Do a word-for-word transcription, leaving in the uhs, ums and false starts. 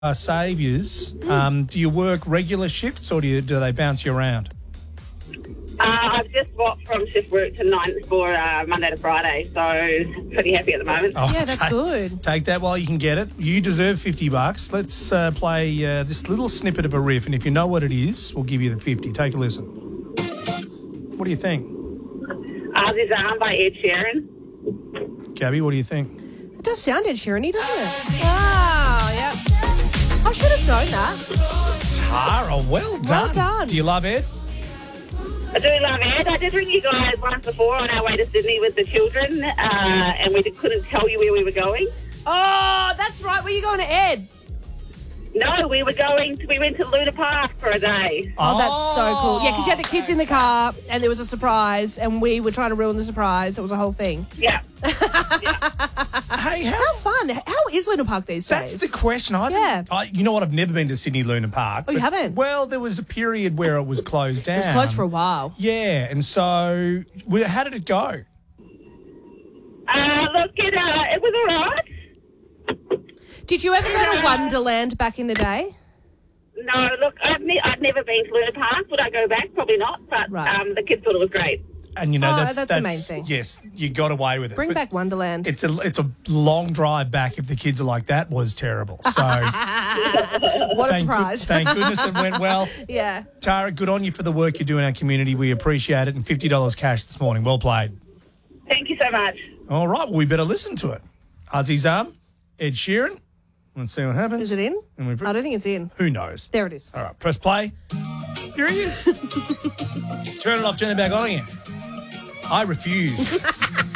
uh, saviours. Um, do you work regular shifts or do, you, do they bounce you around? Uh, I've just swapped from shift work to night for uh, Monday to Friday, so pretty happy at the moment. Oh, Yeah, that's take, good. Take that while you can get it. You deserve fifty bucks. Let's uh, play uh, this little snippet of a riff, and if you know what it is, we'll give you the fifty. Take a listen. What do you think? Uh, this is Arm by Ed Sheeran. Gabby, what do you think? It does sound Ed Sheeran-y, doesn't it? Oh, yeah. I should have known that. Tara, well done. Well done. Do you love Ed? I do love Ed. I did ring you guys once before on our way to Sydney with the children, uh, and we couldn't tell you where we were going. Oh, that's right. Were you going to Ed? No, we were going to, we went to Luna Park for a day. Oh, that's so cool. Yeah, because you had the kids in the car and there was a surprise and we were trying to ruin the surprise. It was a whole thing. Yeah. Hey, How how's, fun. How is Luna Park these that's days? the question. I Yeah. I, you know what? I've never been to Sydney Luna Park. Oh, you but- haven't? Well, there was a period where it was closed down. It was closed for a while. Yeah, and so well, how did it go? Uh, look, it, uh, it was all right. Did you ever go to Wonderland back in the day? No, look, I've, ne- I've never been to Luna Park. Would I go back? Probably not, but Right. um, the kids thought it was great. And you know Oh, that's that's the main thing. Yes, you got away with it. Bring But back Wonderland. It's a it's a long drive back if the kids are like that was terrible. So What a thank, surprise. thank goodness it went well. Yeah. Tara, good on you for the work you do in our community. We appreciate it. And fifty dollars cash this morning. Well played. Thank you so much. All right, well, we better listen to it. Azizam, Ed Sheeran. Let's see what happens. Is it in? And we- I don't think it's in. Who knows? There it is. All right, press play. Here he is. Turn it off, turn it back on again. I refuse.